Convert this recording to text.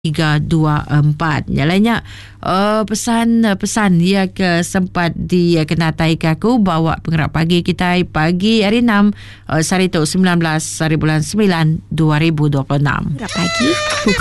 324. Jalannya pesan ia ke sempat di kenatai kaku bawa penggerak pagi kita pagi hari 6 Sarituk 19 hari bulan 9 2026. Pagi